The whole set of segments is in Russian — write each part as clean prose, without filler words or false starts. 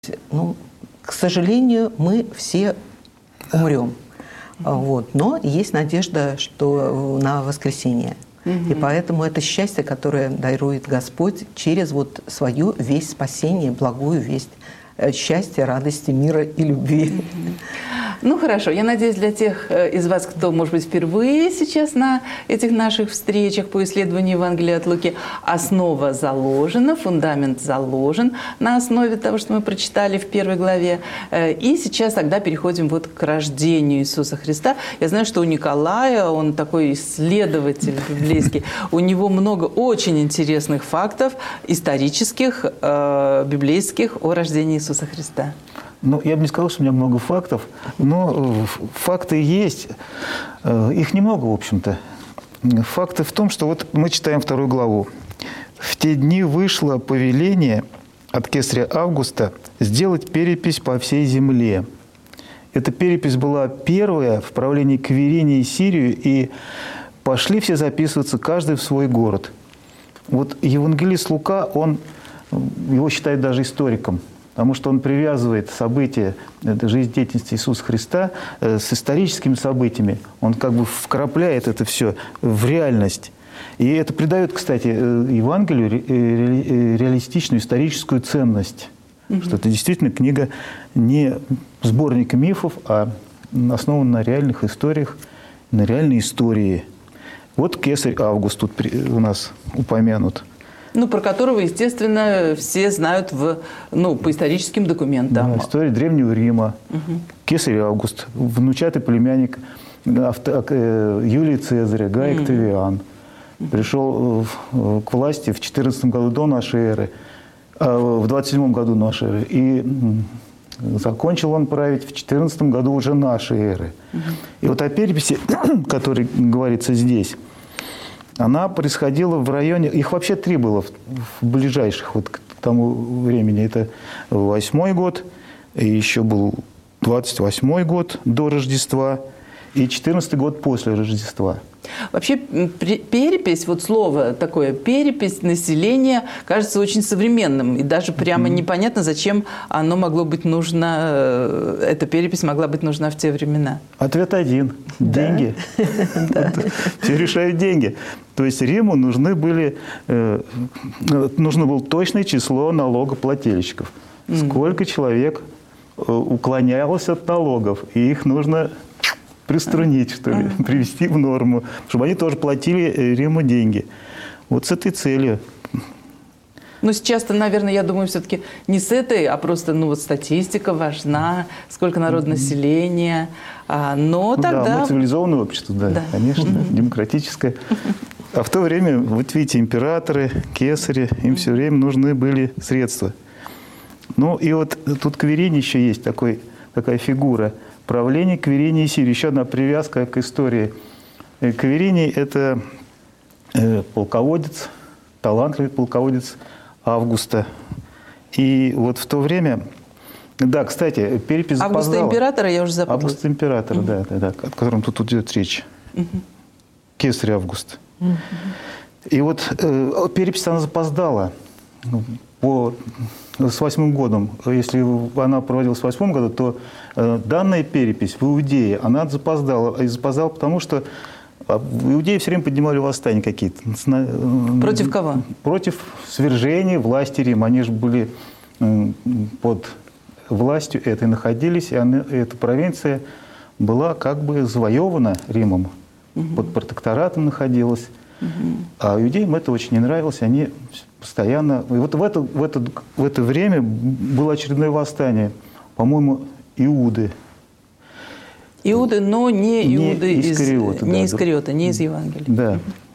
Ну, к сожалению, мы все умрем. Вот. Но есть надежда, что на воскресение. И поэтому это счастье, которое дарует Господь через вот свою весть спасения, благую весть счастья, радости, мира и любви. Ну хорошо, я надеюсь, для тех из вас, кто, может быть, впервые сейчас на этих наших встречах по исследованию Евангелия от Луки, основа заложена, фундамент заложен на основе того, что мы прочитали в первой главе. И сейчас тогда переходим вот к рождению Иисуса Христа. Я знаю, что у Николая, он такой исследователь библейский, у него много очень интересных фактов исторических, библейских о рождении Иисуса Христа. Ну, я бы не сказал, что у меня много фактов, но факты есть. Их немного, в общем-то. Факты в том, что вот мы читаем 2 главу. «В те дни вышло повеление от кесаря Августа сделать перепись по всей земле». Эта перепись была первая в правлении Квиринии и Сирию, и пошли все записываться, каждый в свой город. Вот евангелист Лука, он его считает даже историком, потому что он привязывает события жизнедеятельности Иисуса Христа с историческими событиями. Он как бы вкрапляет это все в реальность. И это придает, кстати, Евангелию реалистичную историческую ценность. Что это действительно книга не сборник мифов, а основана на реальных историях, на реальной истории. Вот кесарь Август тут у нас упомянут. Ну, про которого, естественно, все знают по историческим документам. Да, история Древнего Рима. Кесарь Август, внучатый племянник Юлия Цезаря, Гай Октавиан. Пришел к власти в 14 году до нашей эры, в 27 году нашей эры. И закончил он править в 14 году уже нашей эры. И вот о переписи, о которой говорится здесь, она происходила в районе... Их вообще 3 было в ближайших вот к тому времени. Это 8-й год, и еще был 28-й год до Рождества, и 14-й год после Рождества. Вообще перепись, вот слово такое, перепись населения, кажется очень современным. И даже прямо непонятно, зачем оно могло быть нужно, эта перепись могла быть нужна в те времена. Ответ один. Деньги. Все решают деньги. То есть Риму нужно было точное число налогоплательщиков. Сколько человек уклонялось от налогов, и их нужно приструнить, что ли, привести в норму, чтобы они тоже платили Риму деньги. Вот с этой целью. Но сейчас-то, наверное, я думаю, все-таки не с этой, а просто статистика важна, сколько населения. Но тогда... Да, мы цивилизованное общество, да. Конечно, демократическое. А в то время, вот видите, императоры, кесари, им все время нужны были средства. Ну и вот тут Квириний еще есть такая фигура. Правление Квиринии и Сирии. Еще одна привязка к истории. Квириний – это полководец, талантливый полководец Августа. И вот в то время... Да, кстати, перепись запоздала. Августа императора, я уже запуталась. Августа императора, да, о котором тут идет речь. Кесарь Август. И вот перепись она запоздала. С 8 годом. Если она проводилась в 8 году, то данная перепись в Иудее, она запоздала. И запоздала, потому что в Иудее все время поднимали восстания какие-то. Против кого? Против свержения власти Рима. Они же были под властью этой находились, и эта провинция была как бы завоевана Римом. Под протекторатом находилась. А иудеям это очень не нравилось. Они постоянно... И вот в это время было очередное восстание, по-моему, Иуды. Иуды, но не Иуды из Искариота. Не Искариота, не из Евангелия. Да.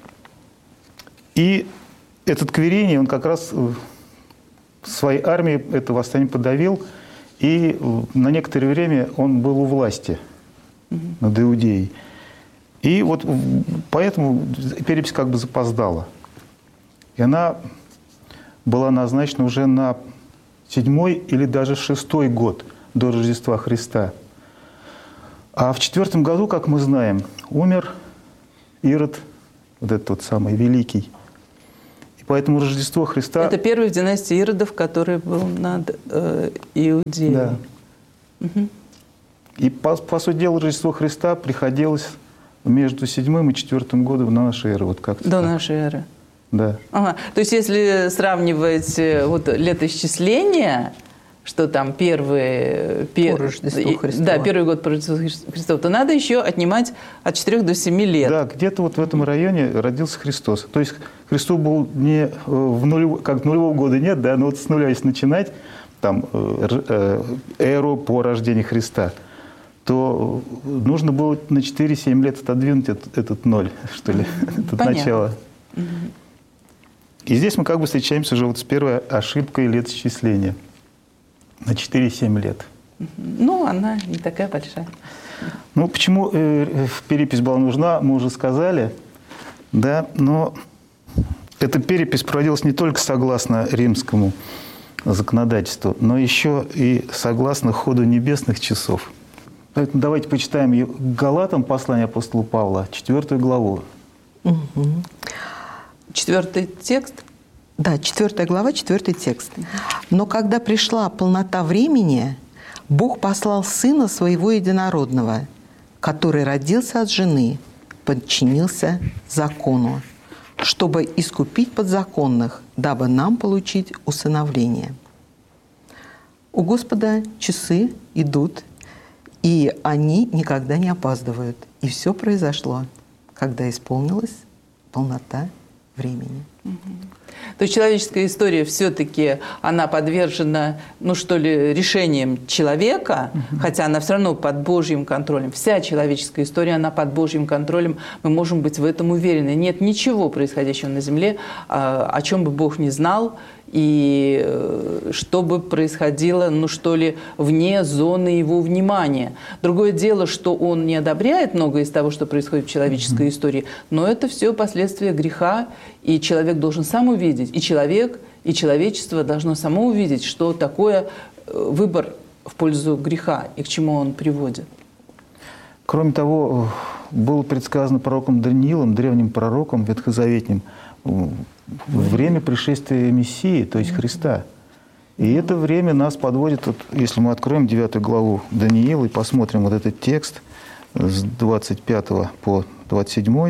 И этот Квириний, он как раз своей армией это восстание подавил, и на некоторое время он был у власти над Иудеей. И вот поэтому перепись как бы запоздала. И она была назначена уже на 7-й или даже 6-й год до Рождества Христа. А в 4 году, как мы знаем, умер Ирод, вот этот вот самый великий. И Поэтому Рождество Христа... Это первый в династии Иродов, который был над Иудеей. Да. Угу. И, по сути дела, Рождество Христа приходилось между 7 и 4 годом нашей эры. Вот как-то до так. нашей эры. Да. Ага. То есть, если сравнивать вот летоисчисление, что там первый... По Рождеству Христову. Да, первый год по Рождеству Христову, то надо еще отнимать от 4 до 7 лет. Да, где-то вот в этом районе родился Христос. То есть Христу был не как нулевого года нет, да, но вот с нуля если начинать, там, эру по рождению Христа, то нужно было на 4-7 лет отодвинуть этот ноль, что ли, это начало. И здесь мы как бы встречаемся уже вот с первой ошибкой летоисчисления на 4-7 лет. Ну, она не такая большая. Ну, почему перепись была нужна, мы уже сказали, да, но эта перепись проводилась не только согласно римскому законодательству, но еще и согласно ходу небесных часов. Поэтому давайте почитаем Галатам послание апостола Павла, 4 главу. Угу. 4 текст? Да, 4 глава, 4 текст. «Но когда пришла полнота времени, Бог послал Сына Своего Единородного, который родился от жены, подчинился закону, чтобы искупить подзаконных, дабы нам получить усыновление». У Господа часы идут, и они никогда не опаздывают. И все произошло, когда исполнилась полнота времени. То есть человеческая история все-таки, она подвержена, ну что ли, решениям человека, хотя она все равно под Божьим контролем. Вся человеческая история, она под Божьим контролем. Мы можем быть в этом уверены. Нет ничего происходящего на земле, о чем бы Бог не знал, и что бы происходило, ну что ли, вне зоны его внимания. Другое дело, что он не одобряет многое из того, что происходит в человеческой истории, но это все последствия греха, и человек должен сам увидеть, и человек, и человечество должно само увидеть, что такое выбор в пользу греха и к чему он приводит. Кроме того, было предсказано пророком Даниилом, древним пророком ветхозаветним, время пришествия Мессии, то есть Христа. И это время нас подводит, вот, если мы откроем 9 главу Даниила и посмотрим вот этот текст с 25 по 27,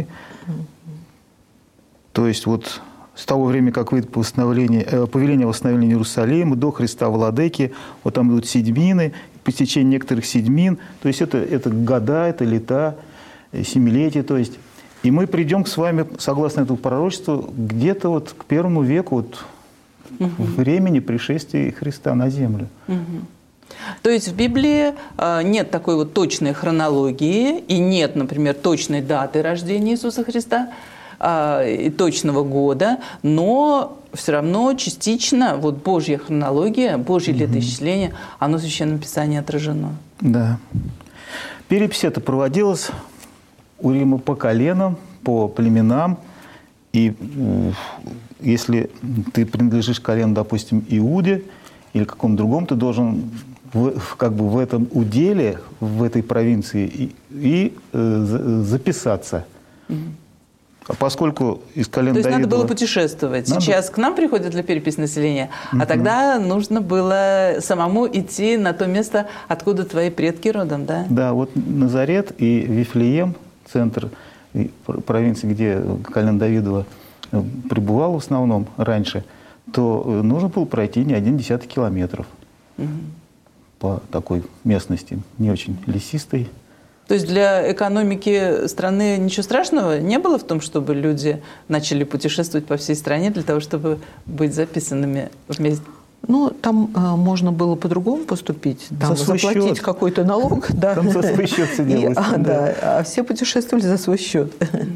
то есть вот с того времени, как выйдет повеление о восстановлении Иерусалима до Христа Владыки, вот там идут седьмины, по истечении некоторых седьмин, то есть это года, это лета, семилетия, то есть. И мы придем с вами, согласно этому пророчеству, где-то вот к 1 веку вот, времени пришествия Христа на землю. То есть в Библии нет такой вот точной хронологии и нет, например, точной даты рождения Иисуса Христа и точного года, но все равно частично вот Божья хронология, Божье летоисчисление, оно в Священном Писании отражено. Да. Перепись эта проводилась у Рима по коленам, по племенам. И если ты принадлежишь колену, допустим, Иуде или какому-то другому, ты должен как бы в этом уделе, в этой провинции и записаться. А поскольку из колен То есть Давидова... надо было путешествовать. Сейчас к нам приходят для переписи населения, а тогда нужно было самому идти на то место, откуда твои предки родом, да? Да, вот Назарет и Вифлеем, центр провинции, где колено Давидова пребывал в основном раньше, то нужно было пройти не 1,1 километров по такой местности, не очень лесистой. То есть для экономики страны ничего страшного не было в том, чтобы люди начали путешествовать по всей стране для того, чтобы быть записанными вместе? Ну, там можно было по-другому поступить, там заплатить какой-то налог. Да. Там за свой счет все делалось. А все путешествовали за свой счет.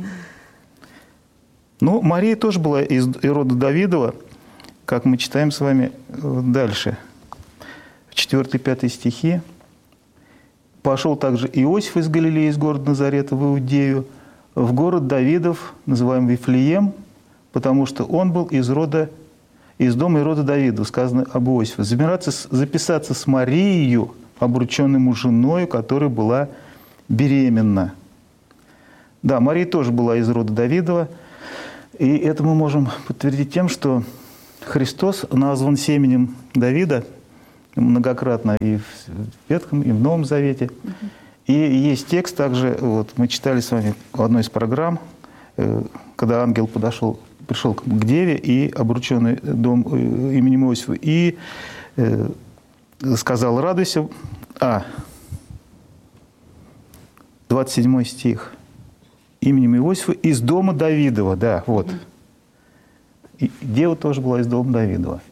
Ну, Мария тоже была из рода Давидова, как мы читаем с вами дальше. 4-5 стихи. «Пошел также Иосиф из Галилеи, из города Назарета в Иудею, в город Давидов, называемый Вифлеем, потому что он был из дома и рода Давидова», сказано об Иосифе, записаться с Марией, обрученной ему женою, которая была беременна. Да, Мария тоже была из рода Давидова. И это мы можем подтвердить тем, что Христос назван семенем Давида многократно и в Ветхом, и в Новом Завете. И есть текст также, вот мы читали с вами в одной из программ, когда ангел пришел к деве и обрученный дом именем Иосифа, и сказал: радуйся. 27 стих. Именем Иосифа из дома Давидова, да, вот. И дева тоже была из дома Давидова.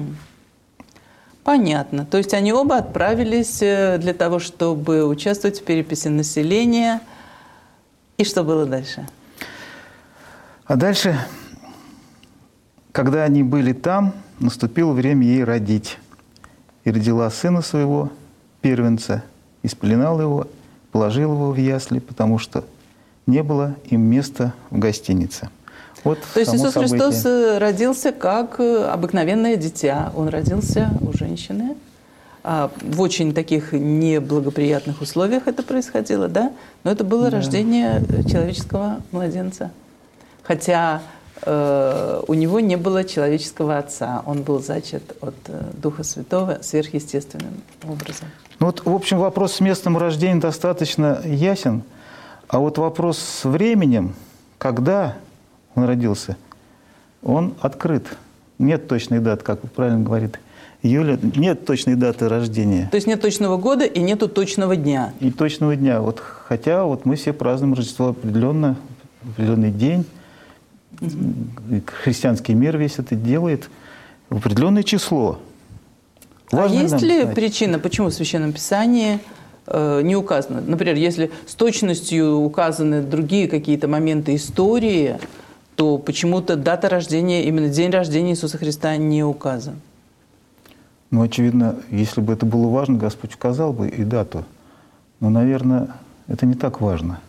Понятно. То есть они оба отправились для того, чтобы участвовать в переписи населения. И что было дальше? А дальше, когда они были там, наступило время ей родить. И родила сына своего, первенца, и спеленала его, положила его в ясли, потому что не было им места в гостинице. Вот. То есть Иисус событие. Христос родился как обыкновенное дитя. Он родился у женщины. В очень таких неблагоприятных условиях это происходило, да? Но это было рождение человеческого младенца. Хотя у него не было человеческого отца. Он был зачат от Духа Святого сверхъестественным образом. Ну вот, в общем, вопрос с местом рождения достаточно ясен. А вот вопрос с временем, когда он родился, он открыт. Нет точной даты, как правильно говорит Юля, нет точной даты рождения. То есть нет точного года и нету точного дня. И точного дня. Вот, хотя вот мы все празднуем Рождество определенный день. Христианский мир весь это делает в определенное число. Важно есть ли знать. причина, почему в Священном Писании не указано? Например, если с точностью указаны другие какие-то моменты истории, то почему-то дата рождения, именно день рождения Иисуса Христа не указан. Ну, очевидно, если бы это было важно, Господь указал бы и дату. Но, наверное, это не так важно.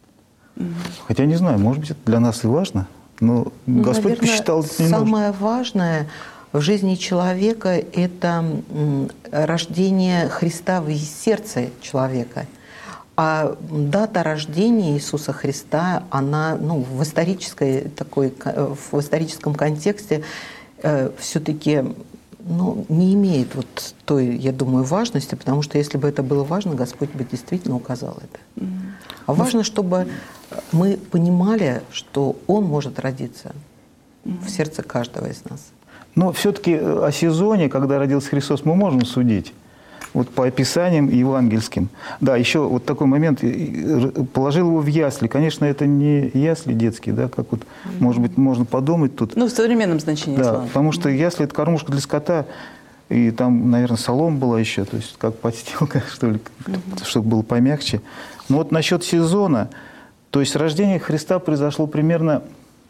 Хотя, не знаю, может быть, это для нас и важно, но Господь наверное, посчитал это не нужно. Самое важное в жизни человека – это рождение Христа в сердце человека. А дата рождения Иисуса Христа, она в историческом контексте все-таки не имеет вот той, я думаю, важности, потому что если бы это было важно, Господь бы действительно указал это. А важно, чтобы мы понимали, что Он может родиться в сердце каждого из нас. Но все-таки о сезоне, когда родился Христос, мы можем судить. Вот по описаниям евангельским. Да, еще вот такой момент. Положил его в ясли. Конечно, это не ясли детские, да, как вот, может быть, можно подумать тут. В современном значении да, слова. потому что ясли – это кормушка для скота, и там, наверное, солома была еще, то есть как подстилка, что ли, чтобы было помягче. Но вот насчет сезона, то есть рождение Христа произошло примерно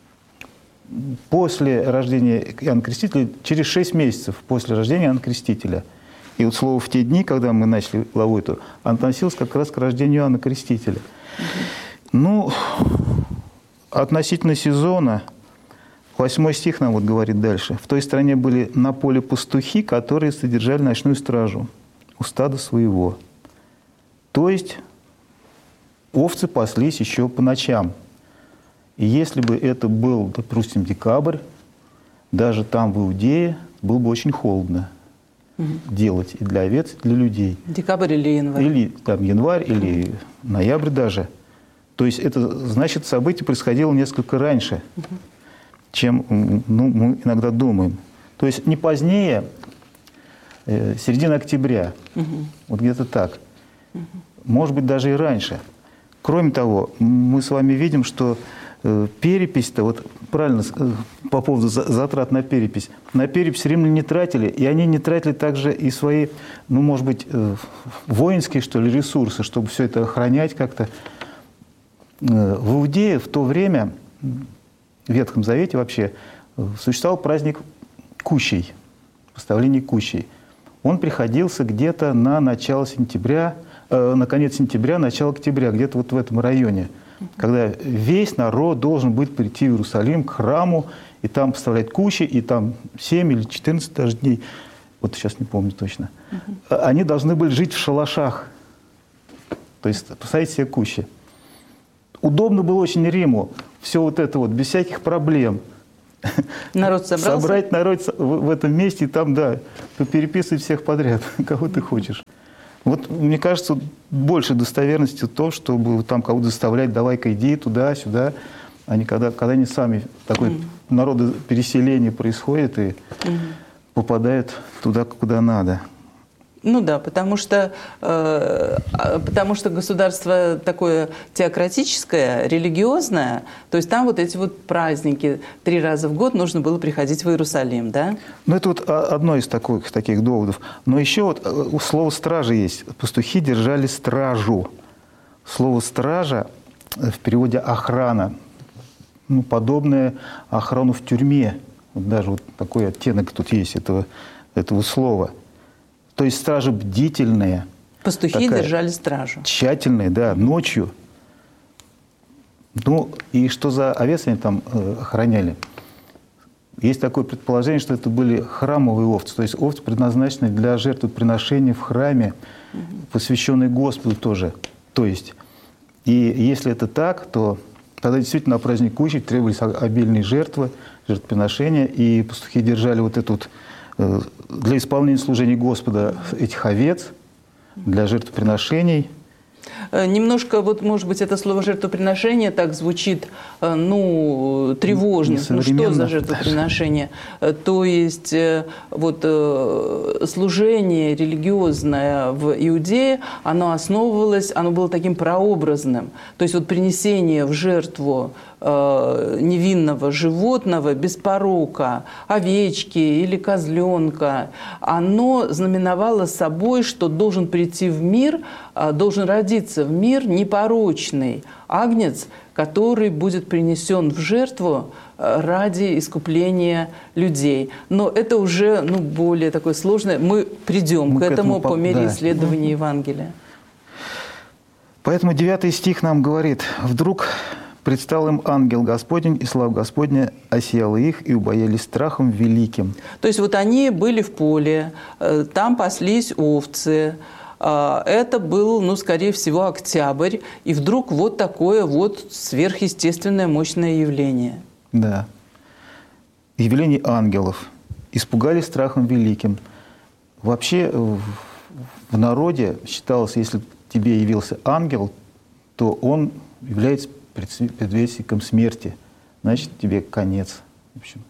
после рождения Иоанна Крестителя, через 6 месяцев после рождения Иоанна Крестителя. И вот слово «в те дни», когда мы начали главу эту, относилось как раз к рождению Иоанна Крестителя. Ну, относительно сезона, 8 стих нам вот говорит дальше. «В той стране были на поле пастухи, которые содержали ночную стражу у стада своего». То есть овцы паслись еще по ночам. И если бы это был, допустим, декабрь, даже там, в Иудее, было бы очень холодно делать и для овец, и для людей. Декабрь или январь? Или там январь, или ноябрь даже. То есть это значит, событие происходило несколько раньше, чем мы иногда думаем. То есть не позднее середины октября, вот где-то так. Может быть, даже и раньше. Кроме того, мы с вами видим, что перепись-то, вот правильно, по поводу затрат на перепись римляне не тратили, и они не тратили также и свои, может быть, воинские, что ли, ресурсы, чтобы все это охранять как-то. В Иудее в то время, в Ветхом Завете вообще, существовал праздник Кущей, поставление Кущей. Он приходился где-то на начало сентября, на конец сентября, начало октября, где-то вот в этом районе, когда весь народ должен будет прийти в Иерусалим к храму и там поставлять кущи, и там 7 или 14 даже дней, вот сейчас не помню точно, они должны были жить в шалашах, то есть поставить себе кущи. Удобно было очень Риму. все вот это вот, без всяких проблем. Народ собрался? Собрать народ в этом месте, и там, да, переписывать всех подряд, кого ты хочешь. Вот, мне кажется, больше достоверности в том, чтобы там кого-то заставлять, давай-ка иди туда-сюда, а не когда они сами, такое народопереселение происходит и попадают туда, куда надо. Ну да, потому что государство такое теократическое, религиозное, то есть там вот эти вот праздники 3 раза в год нужно было приходить в Иерусалим, да? Ну это вот одно из таких доводов. Но еще вот слово «стража» есть. Пастухи держали стражу. Слово «стража» в переводе «охрана». Ну, подобное охрану в тюрьме. Вот даже вот такой оттенок тут есть этого слова. То есть стража бдительная. Пастухи держали стражу. Тщательная, да, ночью. Ну, и что за овец они там охраняли? Есть такое предположение, что это были храмовые овцы. То есть овцы, предназначенные для жертвоприношения в храме, посвященные Господу тоже. То есть, и если это так, то тогда действительно на праздник кущей требовались обильные жертвы, жертвоприношения, и пастухи держали вот эту вот для исполнения служения Господа этих овец, для жертвоприношений. Немножко, вот, может быть, это слово «жертвоприношение» так звучит, ну, тревожно. Ну, что за жертвоприношение? То есть, вот, служение религиозное в Иудее, оно было таким прообразным. То есть, вот, принесение в жертву невинного животного, без порока, овечки или козленка, оно знаменовало собой, что должен прийти в мир, должен родиться в мир непорочный агнец, который будет принесен в жертву ради искупления людей. Но это уже более такое сложное. Мы придем к этому по мере исследования Евангелия. Поэтому 9 стих нам говорит: «Вдруг предстал им ангел Господень, и слава Господня осияла их, и убоялись страхом великим». То есть вот они были в поле, там паслись овцы. Это был, скорее всего, октябрь, и вдруг вот такое вот сверхъестественное мощное явление. Да. Явление ангелов. Испугались страхом великим. Вообще в народе считалось, если тебе явился ангел, то он является предвестником смерти. Значит, тебе конец. В общем.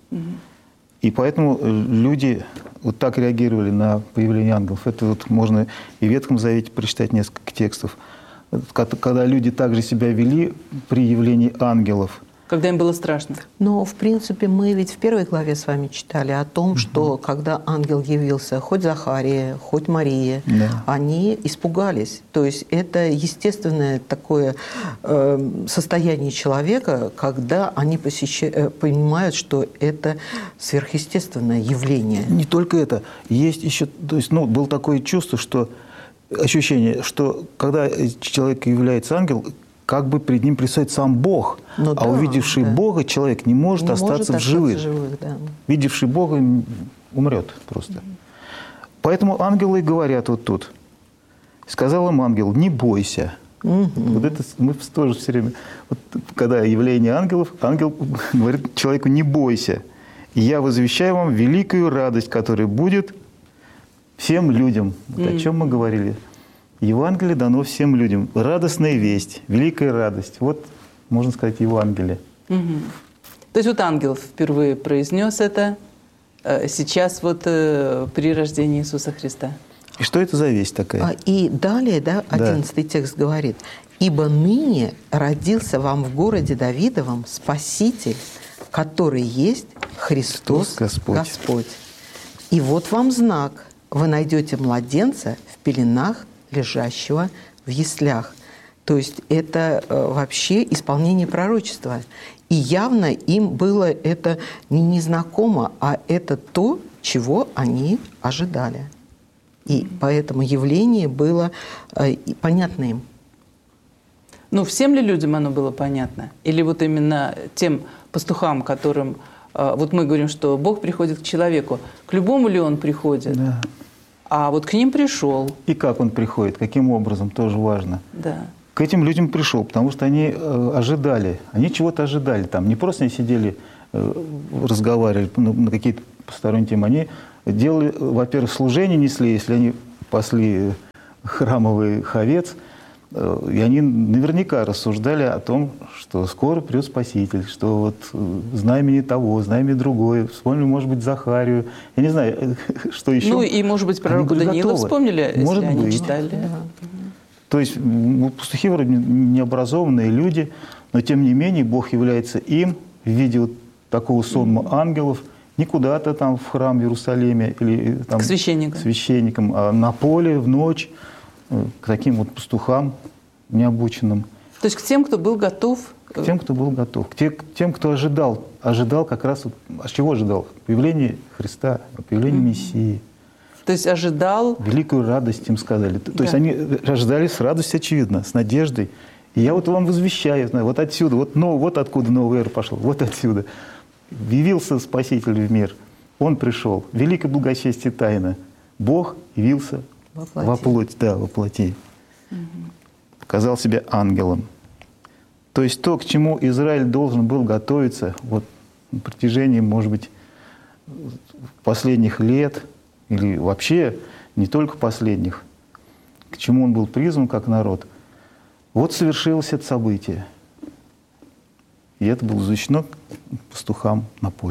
И поэтому люди вот так реагировали на появление ангелов. Это вот можно и в Ветхом Завете прочитать несколько текстов. Когда люди также себя вели при явлении ангелов. Когда им было страшно. Но, в принципе, мы ведь в 1 главе с вами читали о том, что когда ангел явился, хоть Захария, хоть Мария, они испугались. То есть это естественное такое состояние человека, когда они понимают, что это сверхъестественное явление. Не только это. Есть еще, то есть, было такое чувство, что ощущение, что когда человек является ангел, как бы перед ним предстает сам Бог. Увидевший Бога человек не может остаться в живых. Видевший Бога умрет просто. Поэтому ангелы говорят вот тут. Сказал им ангел: не бойся. Вот это мы тоже все время... Вот, когда явление ангелов, ангел говорит человеку: не бойся. Я возвещаю вам великую радость, которая будет всем людям. Вот о чем мы говорили. Евангелие дано всем людям. Радостная весть, великая радость. Вот, можно сказать, Евангелие. То есть вот ангел впервые произнес это сейчас вот при рождении Иисуса Христа. И что это за весть такая? И далее, 11 текст говорит: «Ибо ныне родился вам в городе Давидовом Спаситель, который есть Христос Господь. И вот вам знак: вы найдете младенца в пеленах, лежащего в яслях». То есть это вообще исполнение пророчества. И явно им было это не незнакомо, а это то, чего они ожидали. И поэтому явление было понятно им. Ну, всем ли людям оно было понятно? Или вот именно тем пастухам, которым... Вот мы говорим, что Бог приходит к человеку. К любому ли он приходит? А вот к ним пришел. И как он приходит, каким образом, тоже важно. Да. к этим людям пришел, потому что они ожидали, они чего-то ожидали. Там не просто они сидели, разговаривали на какие-то посторонние темы, они делали, во-первых, служение несли, если они пасли храмовый овец, и они наверняка рассуждали о том, что скоро придет Спаситель, что вот знамение того, знамение другое. Вспомнили, может быть, Захарию. Я не знаю, что еще. Ну и, может быть, пророка Даниила вспомнили, если может они быть. читали. Да. То есть пастухи вроде необразованные люди, но тем не менее Бог является им в виде вот такого сонма ангелов, не куда-то там в храм в Иерусалиме или там, к священникам, а на поле в ночь, к таким вот пастухам необученным. То есть к тем, кто был готов? К тем, кто был готов. К тем, кто ожидал как раз... А чего ожидал? Появление Христа, появление Мессии. То есть ожидал... Великую радость им сказали. То есть они ожидали с радостью, очевидно, с надеждой. И я вот вам возвещаю, вот отсюда, вот откуда новая эра пошла, вот отсюда. Явился Спаситель в мир. Он пришел. Великое благочестие тайна. Бог явился во плоти. Да, во плоти. Показал себя ангелом. То есть то, к чему Израиль должен был готовиться вот, на протяжении, может быть, последних лет, или вообще не только последних, к чему он был призван как народ, вот совершилось это событие. И это было защищено пастухам на поле.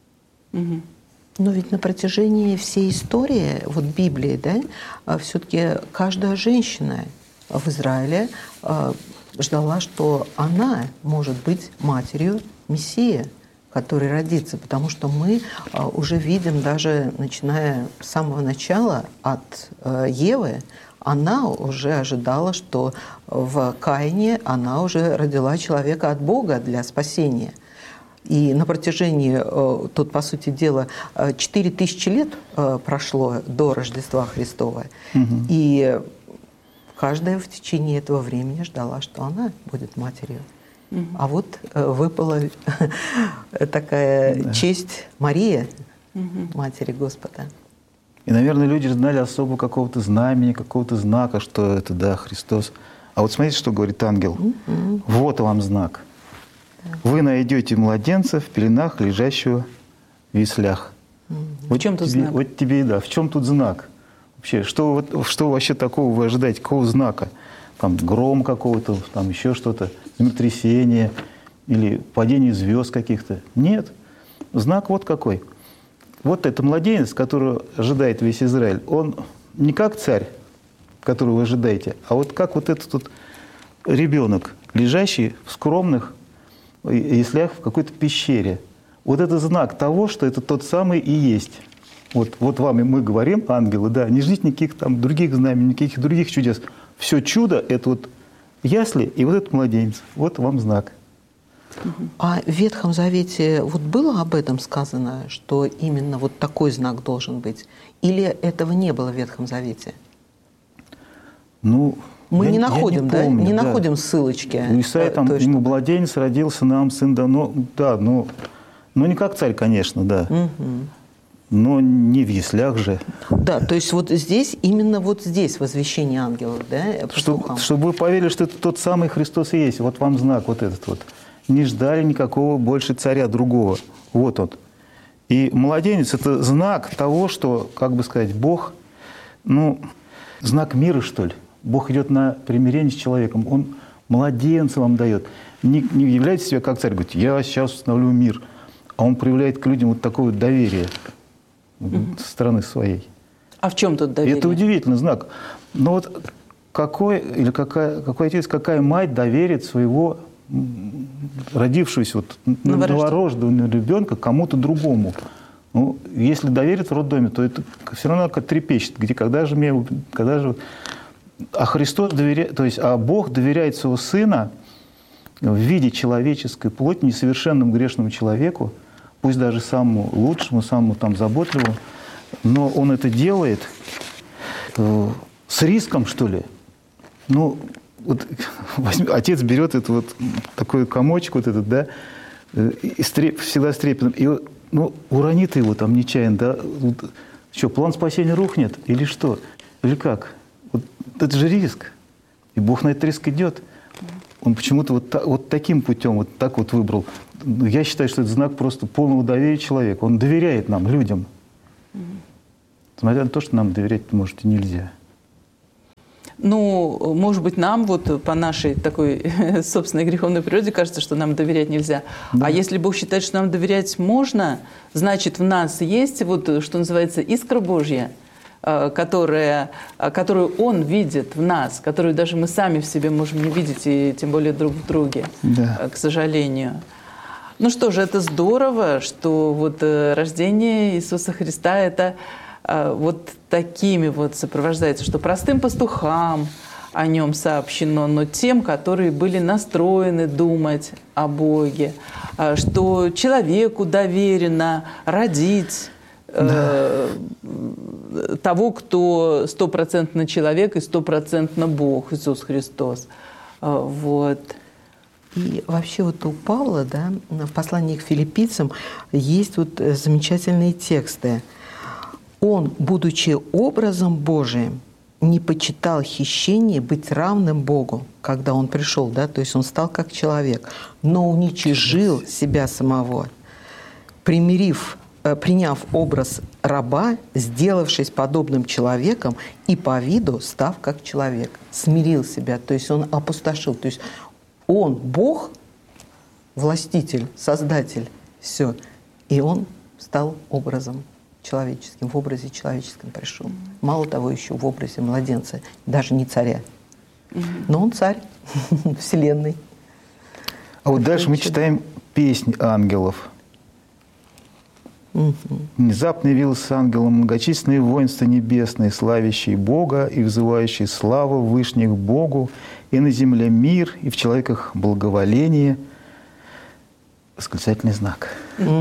Но ведь на протяжении всей истории, вот Библии, да, все-таки каждая женщина в Израиле ждала, что она может быть матерью Мессии, который родится. Потому что мы уже видим, даже начиная с самого начала, от Евы, она уже ожидала, что в Каине она уже родила человека от Бога для спасения. И на протяжении, тут, по сути дела, 4000 лет прошло до Рождества Христова. И каждая в течение этого времени ждала, что она будет матерью. А вот выпала такая честь Марии, матери Господа. И, наверное, люди ждали особо какого-то знамени, какого-то знака, что это, да, Христос. А вот смотрите, что говорит ангел. Вот вам знак. Вы найдете младенца в пеленах, лежащего в яслях. В чем тут знак? Вот тебе и да. В чем тут знак? Вообще, что вообще такого вы ожидаете? Какого знака? Там гром какого-то, там еще что-то, землетрясение или падение звезд каких-то? Нет. Знак вот какой. Вот это младенец, которого ожидает весь Израиль, он не как царь, которого вы ожидаете, а вот как вот этот вот ребенок, лежащий в скромных яслях в какой-то пещере. Вот это знак того, что это тот самый и есть. Вот вам и мы говорим, ангелы, да, не ждите никаких там других знамений, никаких других чудес. Все чудо – это вот ясли и вот этот младенец. Вот вам знак. А в Ветхом Завете вот было об этом сказано, что именно вот такой знак должен быть? Или этого не было в Ветхом Завете? Ну, мы не находим, да? Не находим ссылочки. У Исаия там ему младенец родился, нам сын дано. Да, но не как царь, конечно, да. Но не в яслях же. Да, то есть вот здесь, именно вот здесь возвещение ангелов, да, чтобы вы поверили, что это тот самый Христос и есть. Вот вам знак вот этот вот. Не ждали никакого больше царя другого. Вот он. И младенец – это знак того, что, как бы сказать, Бог, знак мира, что ли. Бог идет на примирение с человеком. Он младенца вам дает. Не является себя как царь, говорит, я сейчас установлю мир. А он проявляет к людям вот такое доверие со стороны своей. А в чем тут доверие? Это удивительный знак. Но вот какой отец, какая мать доверит своего родившегося вот, новорожденного ребенка кому-то другому? Ну, если доверит в роддоме, то это все равно как трепещет. Когда же. А Христос доверяет, то есть, а Бог доверяет своего Сына в виде человеческой плоти несовершенному грешному человеку, пусть даже самому лучшему, самому там заботливому, но Он это делает с риском, что ли. Ну, вот отец берет этот вот такой комочек вот этот, да, и всегда с трепетом, и уронит его там нечаянно, да, что, план спасения рухнет или что, или как? Вот это же риск, и Бог на этот риск идет. Он почему-то вот таким путем, вот так вот выбрал. Я считаю, что это знак просто полного доверия человека. Он доверяет нам, людям. Несмотря на то, что нам доверять, может, и нельзя. Ну, может быть, нам вот по нашей такой собственной греховной природе кажется, что нам доверять нельзя. Да. А если Бог считает, что нам доверять можно, значит, в нас есть вот, что называется, искра Божья, которую Он видит в нас, которую даже мы сами в себе можем не видеть, и тем более друг в друге, к сожалению. Ну что же, это здорово, что вот рождение Иисуса Христа – это вот такими вот сопровождается, что простым пастухам о нем сообщено, но тем, которые были настроены думать о Боге, что человеку доверено родить того, кто 100% человек и 100% Бог, Иисус Христос. Вот. И вообще вот у Павла, да, в послании к филиппийцам есть вот замечательные тексты. Он, будучи образом Божиим, не почитал хищение быть равным Богу, когда он пришел, да, то есть он стал как человек, но уничижил себя самого, приняв образ раба, сделавшись подобным человеком и по виду став как человек, смирил себя, то есть он опустошил, то есть он Бог, властитель, создатель, все, и он стал образом человеческим, в образе человеческом пришел. Мало того, еще в образе младенца, даже не царя. Но он царь вселенной. А вот дальше мы читаем песнь ангелов. «Внезапно явился ангелом многочисленные воинства небесные, славящие Бога и взывающие славу вышних Богу, и на земле мир, и в человеках благоволение». Восклицательный знак.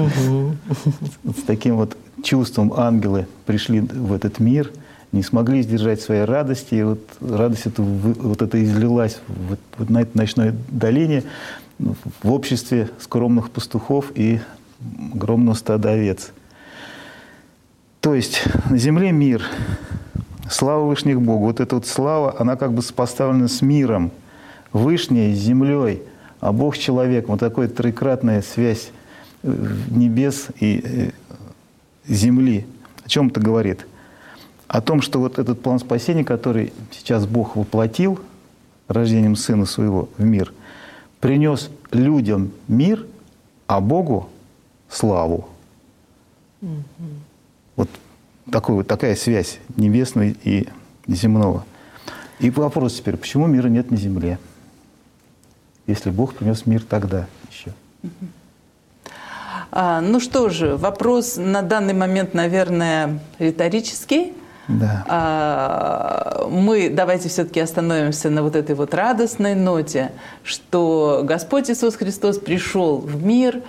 С таким вот чувством ангелы пришли в этот мир, не смогли сдержать своей радости, и вот радость эта, вот это излилась вот на этой ночной долине в обществе скромных пастухов и огромного стада овец. То есть на земле мир, слава вышних Богу. Вот эта вот слава, она как бы сопоставлена с миром, вышней, с землей, а Бог с человеком. Вот такая троекратная связь небес и земли. О чем это говорит? О том, что вот этот план спасения, который сейчас Бог воплотил рождением Сына Своего в мир, принес людям мир, а Богу славу. Вот такая связь небесного и земного. И вопрос теперь, почему мира нет на земле, если Бог принес мир тогда еще? Ну что же, вопрос на данный момент, наверное, риторический. Да. Мы давайте все-таки остановимся на вот этой вот радостной ноте, что Господь Иисус Христос пришел в мир,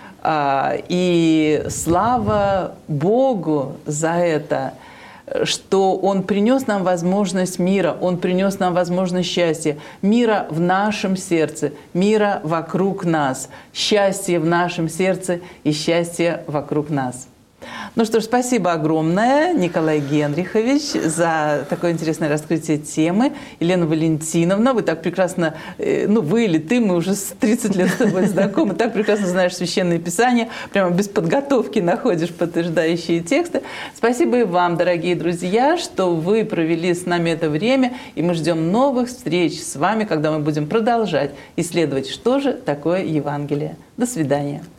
и слава Богу за это, что Он принес нам возможность мира, Он принес нам возможность счастья, мира в нашем сердце, мира вокруг нас, счастье в нашем сердце и счастье вокруг нас. Ну что ж, спасибо огромное, Николай Генрихович, за такое интересное раскрытие темы. Елена Валентиновна, вы так прекрасно, ну вы или ты, мы уже с 30 лет с тобой знакомы, так прекрасно знаешь Священное Писание, прямо без подготовки находишь подтверждающие тексты. Спасибо и вам, дорогие друзья, что вы провели с нами это время, и мы ждем новых встреч с вами, когда мы будем продолжать исследовать, что же такое Евангелие. До свидания.